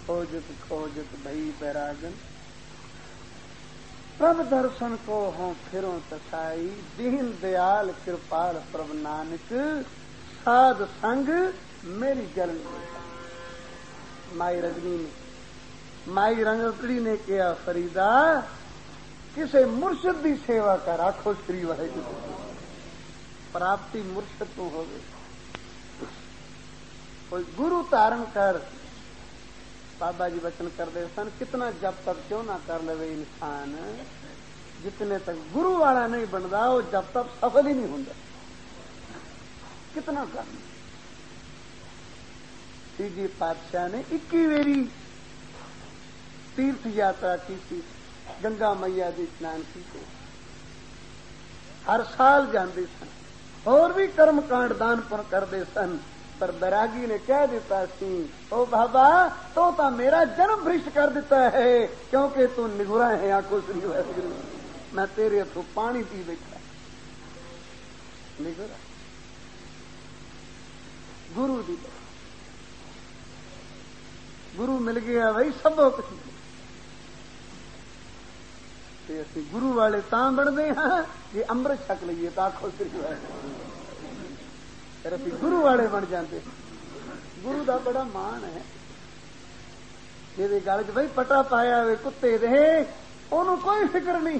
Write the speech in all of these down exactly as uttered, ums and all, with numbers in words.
खोजत खोजत भई बैरागन, प्रभ दर्शन को हों फिरों तसाई, दीन दयाल कृपाल प्रभ नानक, साध संग मेरी जलन। माई रजनी ने माई रंगतड़ी ने किया फरीदा, किसे मुर्शद की सेवा कर, आखो श्री वाहिगुरू। प्राप्ति मुर्शद तू हो गई, कोई गुरु धारण कर। बाबा जी वचन करते सन, कितना जब तक क्यों ना कर ले इंसान, जितने तक गुरु वाला नहीं बनता वो जब तक सफल ही नहीं होता। कितना कर तीजी पातशाह ने इक्की वेरी तीर्थ यात्रा की थी, गंगा मैया की स्नान की थी, हर साल जाते सन, और भी कर्म कांड दान पर करते सन। पर बैरागी ने कह दिता सी, ओ बाबा तो ता मेरा जन्म भ्रिष्ट कर देता है, क्योंकि तू निगुरा है। आंखों श्री वाहिगुरू, मैं तेरे हथों पानी पी बैठा। निगुरा गुरु दी गुरु मिल गया भाई, सब कुछ ते असीं गुरु वाले तां बनदे हां जे अमृत छक लईए तां आखो श्री वाहिगुरू। फिर असीं गुरु वाले बन जाते। गुरु का बड़ा मान है, जिहदे गल च बई पटा पाया हुए कुत्ते दे, ओनूं कोई फिक्र नहीं।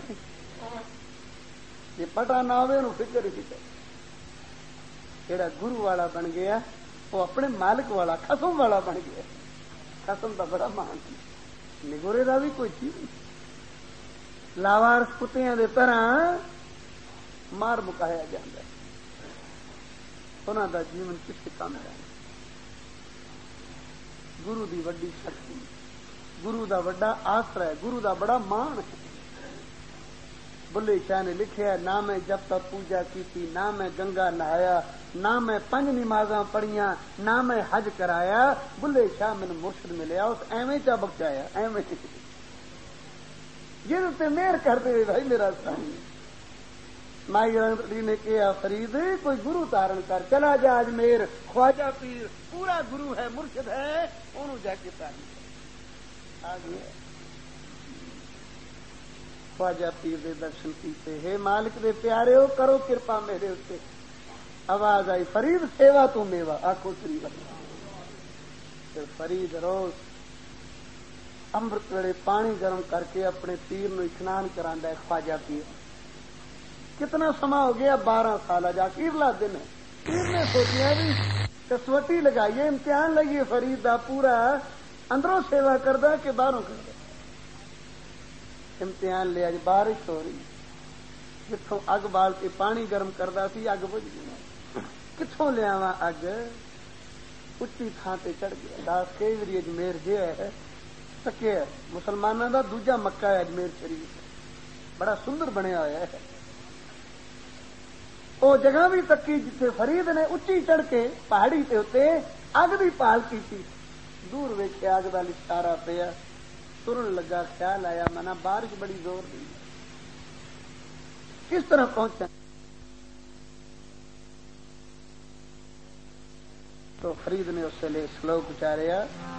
जे पटा ना होवे ओनूं फिक्र ही फिक्र। जिहड़ा गुरु वाला बन गया वो अपने मालिक वाला, खसम वाला बन गया। खसम का बड़ा मान है, निगोरे का भी कोई चीज नहीं। लावारस कुत्तियां दे तरह मार मुकाया जाता है, उन्हां दा जीवन किसे काम है। गुरु दी वड्डी शक्ति, गुरु दा वड्डा आसरा है, गुरु दा बड़ा मान है। बुल्ले शाह ने लिखिया, ना मैं जब तक पूजा की थी, ना मैं गंगा नहाया, ना मैं पंज नमाज़ां पढ़ियां, ना मैं हज कराया, बुल्ले शाह मैनू मुर्शद मिलिया, उस एवें चा बख्शाया। एवें जिहदे ते मेहर करदे वे भाई मेरा साईं। माई रंगतड़ी ने कहा, फरीद कोई गुरु धारण कर, चला जा अजमेर, ख्वाजा पीर पूरा गुरु है, मुर्शद है, उन्होंने जाके धारण कर। आ गया ख्वाजा पीर दे दर्शन कीते। हे मालिक दे प्यारे हो, करो कृपा मेरे उत्ते। आवाज आई, फरीद सेवा तू मेवा, आखो श्री वाहिगुरू। फरीद रोज अमृत वेले पानी गर्म करके अपने पीर नूं इशनान करांदा है। ख्वाजा पीर कितना समा हो गया, बारह साल जा अखीरला दिन है। पीर ने सोचिया भी कसवटी लगाइए, इम्तिहान लईए फरीद दा पूरा, अंदरों सेवा करदा कि बाहरों करदा। इम्तिहान लिया, अज बारिश हो रही, जिथों अग बाल के पानी गर्म करदा सी अग बुझ गई। किथों लियावा अग, उच्ची थां ते चढ़ गया। दास कई वारी अजमेर जे है तके मुसलमानों का दूजा मक्का है अजमेर शरीफ, बड़ा सुंदर बनया होया है। वो जगह भी तकी जिथे फरीद ने उच्ची चढ़ के पहाड़ी के उत्ते अग की भाल की थी। दूर वेखे अग का लिशारा पिया, तुरन लगा, ख्याल आया मना बारिश बड़ी जोर दी, किस तरह पहुंचा। तो फरीद ने उससे ले श्लोक उचारिया,